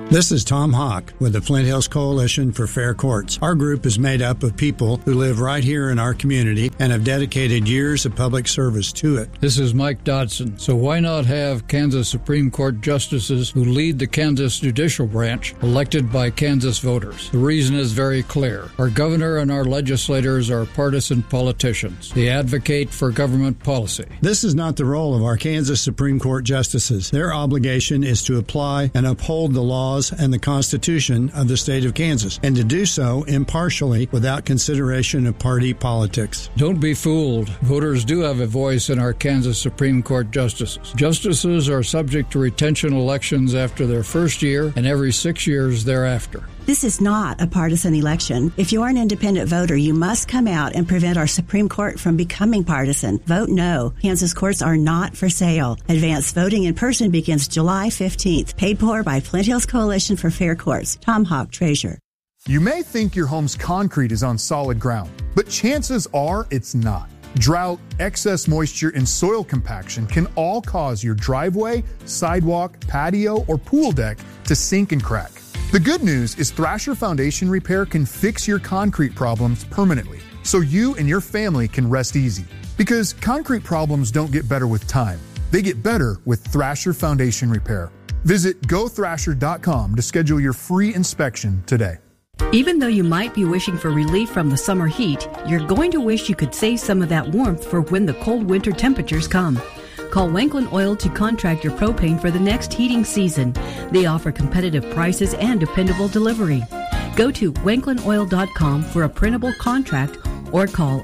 This is Tom Hawk with the Flint Hills Coalition for Fair Courts. Our group is made up of people who live right here in our community and have dedicated years of public service to it. This is Mike Dodson. So why not have Kansas Supreme Court justices who lead the Kansas judicial branch elected by Kansas voters? The reason is very clear. Our governor and our legislators are partisan politicians. They advocate for government policy. This is not the role of our Kansas Supreme Court justices. Their obligation is to apply and uphold the laws and the Constitution of the state of Kansas, and to do so impartially without consideration of party politics. Don't be fooled. Voters do have a voice in our Kansas Supreme Court justices. Justices are subject to retention elections after their first year and every 6 years thereafter. This is not a partisan election. If you are an independent voter, you must come out and prevent our Supreme Court from becoming partisan. Vote no. Kansas courts are not for sale. Advanced voting in person begins July 15th. Paid for by Flint Hills Coalition for Fair Courts. Tom Hawk, Treasurer. You may think your home's concrete is on solid ground, but chances are it's not. Drought, excess moisture, and soil compaction can all cause your driveway, sidewalk, patio, or pool deck to sink and crack. The good news is Thrasher Foundation Repair can fix your concrete problems permanently, so you and your family can rest easy. Because concrete problems don't get better with time. They get better with Thrasher Foundation Repair. Visit gothrasher.com to schedule your free inspection today. Even though you might be wishing for relief from the summer heat, you're going to wish you could save some of that warmth for when the cold winter temperatures come. Call Wanklin Oil to contract your propane for the next heating season. They offer competitive prices and dependable delivery. Go to wanklinoil.com for a printable contract or call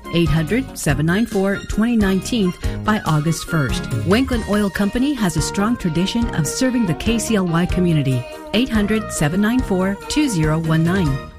800-794-2019 by August 1st. Wanklin Oil Company has a strong tradition of serving the KCLY community. 800-794-2019.